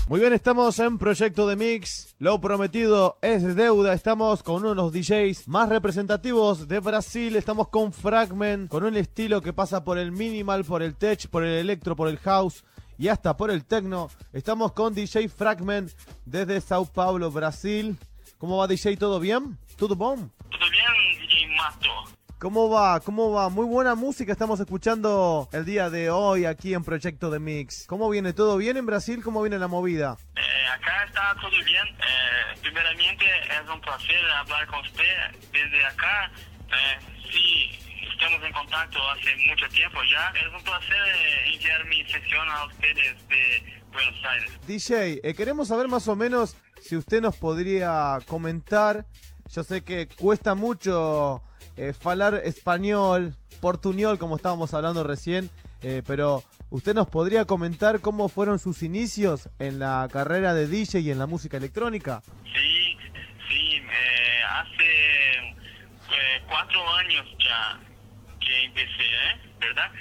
Muy bien, estamos en Proyecto de Mix. Lo prometido es deuda. Estamos con uno de los DJs más representativos de Brasil. Estamos con Fragment, con un estilo que pasa por el minimal, por el tech, por el electro, por el house y hasta por el techno. Estamos con DJ Fragment desde Sao Paulo, Brasil. ¿Cómo va, DJ? ¿Todo bien? ¿Todo bom? Todo bien, DJ Mato. ¿Cómo va? ¿Cómo va? Muy buena música estamos escuchando el día de hoy aquí en Proyecto de Mix. ¿Cómo viene? ¿Todo bien en Brasil? ¿Cómo viene la movida? Acá está todo bien. Primeramente es un placer hablar con usted desde acá. Sí, estamos en contacto hace mucho tiempo ya. Es un placer enviar mi sesión a ustedes de Buenos Aires. DJ, queremos saber más o menos si usted nos podría comentar. Yo sé que cuesta mucho hablar español, portuñol, como estábamos hablando recién, pero usted nos podría comentar cómo fueron sus inicios en la carrera de DJ y en la música electrónica. Sí, hace 4 años ya que empecé, ¿verdad?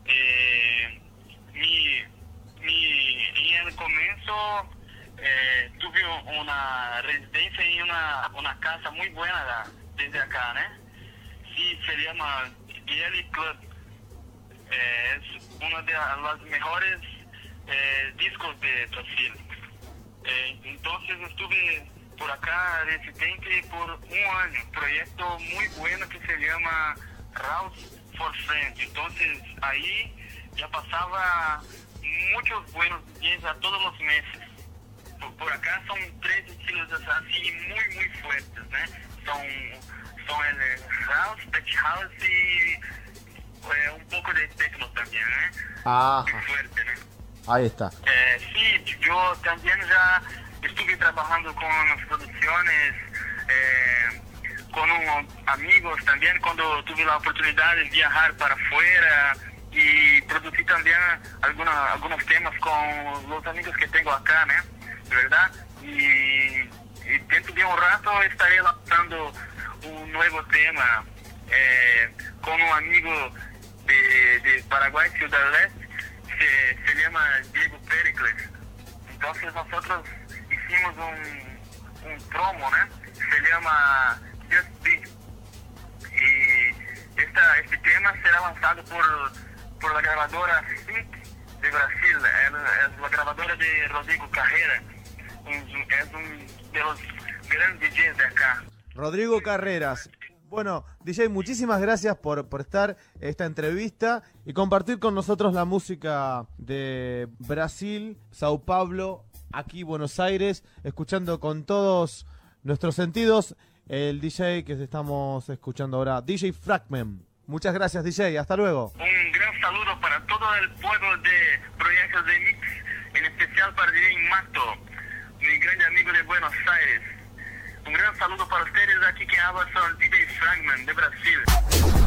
En el comienzo tuve una residencia en una casa muy buena desde acá, ¿no? Sí, se llama BL Club. Es uno de los mejores discos de Brasil. Entonces estuve por acá residente por 1 año. Proyecto muy bueno que se llama House for Friends. Entonces ahí ya pasaba muchos buenos días a todos los meses. Por acá son 3 estilos así muy fuertes, ¿no? Son el house, tech house y un poco de techno también, Ajá. muy fuerte, ¿no? Ahí está. Sí, yo también ya estuve trabajando con las producciones, con unos amigos también cuando tuve la oportunidad de viajar para afuera y producir también algunos temas con los amigos que tengo acá, ¿no? ¿Verdad? Y dentro de un rato estaré lanzando un nuevo tema con un amigo de Paraguay, Ciudad del Este, se llama Diego Pericles. Entonces nosotros hicimos un promo, ¿no? Se llama Just Beat. Y este tema será lanzado por la grabadora SIC de Brasil. Es la grabadora de Rodrigo Carrera. Es un de los grandes DJs de acá. Rodrigo Carreras. Bueno, DJ, muchísimas gracias por estar en esta entrevista y compartir con nosotros la música de Brasil, Sao Paulo, aquí Buenos Aires, escuchando con todos nuestros sentidos el DJ que estamos escuchando ahora, DJ Fragment. Muchas gracias, DJ, hasta luego. Un gran saludo para todo el pueblo de Proyectos de Mix, en especial para DJ Mato, mi grande amigo de Buenos Aires. Un gran saludo para ustedes, aquí que habla son DJ Fragment de Brasil.